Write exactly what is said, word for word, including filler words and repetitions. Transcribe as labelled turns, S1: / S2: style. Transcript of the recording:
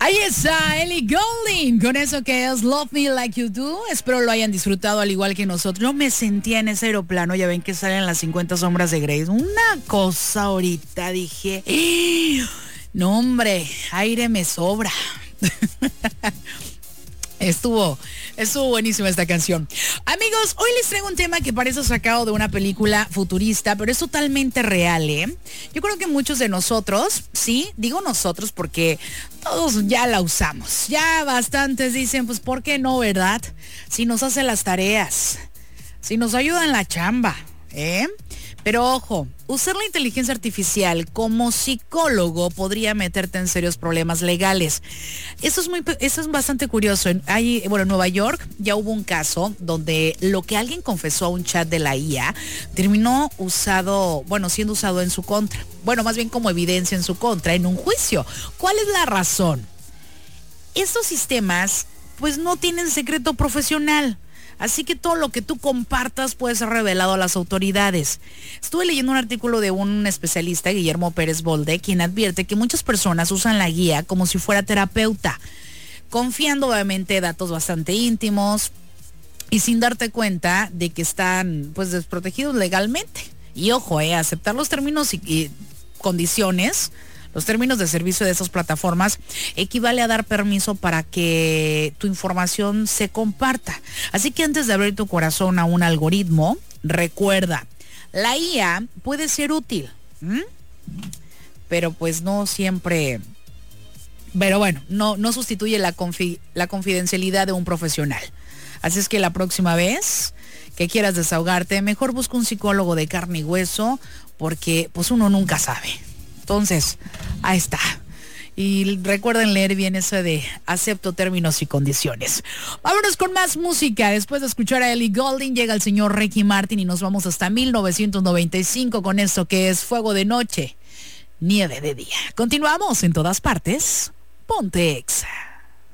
S1: Ahí está Ellie Goulding con eso que es Love Me Like You Do. Espero lo hayan disfrutado al igual que nosotros. Yo me sentía en ese aeroplano, ya ven que salen las cincuenta sombras de Grey. Una cosa ahorita dije, ¡eh! No hombre, aire me sobra. Estuvo, estuvo buenísima esta canción. Amigos, hoy les traigo un tema que parece sacado de una película futurista, pero es totalmente real, ¿eh? Yo creo que muchos de nosotros, sí, digo nosotros porque todos ya la usamos. Ya bastantes dicen, pues, ¿por qué no, verdad? Si nos hace las tareas, si nos ayuda en la chamba, ¿eh? Pero ojo, usar la inteligencia artificial como psicólogo podría meterte en serios problemas legales. Eso es muy, eso es bastante curioso. Hay, bueno, en Nueva York ya hubo un caso donde lo que alguien confesó a un chat de la I A terminó usado, bueno, siendo usado en su contra. Bueno, más bien como evidencia en su contra, en un juicio. ¿Cuál es la razón? Estos sistemas, pues, no tienen secreto profesional. Así que todo lo que tú compartas puede ser revelado a las autoridades. Estuve leyendo un artículo de un especialista, Guillermo Pérez Bolde, quien advierte que muchas personas usan la guía como si fuera terapeuta, confiando obviamente datos bastante íntimos y sin darte cuenta de que están, pues, desprotegidos legalmente. Y ojo, eh, aceptar los términos y, y condiciones, los términos de servicio de esas plataformas equivale a dar permiso para que tu información se comparta. Así que antes de abrir tu corazón a un algoritmo, recuerda, la I A puede ser útil, ¿m? pero pues no siempre, pero bueno, no, no sustituye la, confi, la confidencialidad de un profesional. Así es que la próxima vez que quieras desahogarte, mejor busca un psicólogo de carne y hueso, porque pues uno nunca sabe. Entonces, ahí está. Y recuerden leer bien eso de acepto términos y condiciones. Vámonos con más música. Después de escuchar a Ellie Goulding, llega el señor Ricky Martin y nos vamos hasta mil novecientos noventa y cinco con esto que es Fuego de Noche, Nieve de Día. Continuamos en todas partes. Ponte Exa.